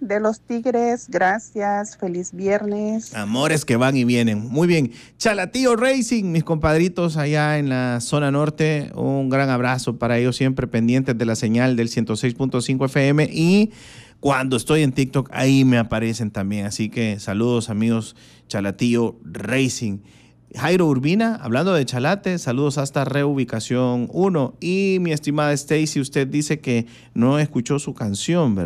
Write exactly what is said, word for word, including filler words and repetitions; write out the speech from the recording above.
de los Tigres. Gracias, feliz viernes. Amores que van y vienen. Muy bien. Chalatío Racing, mis compadritos allá en la zona norte, un gran abrazo para ellos, siempre pendientes de la señal del ciento seis punto cinco F M, y cuando estoy en TikTok ahí me aparecen también. Así que saludos, amigos Chalatío Racing. Jairo Urbina, hablando de Chalate, saludos hasta Reubicación uno. Y mi estimada Stacy, usted dice que no escuchó su canción, ¿verdad?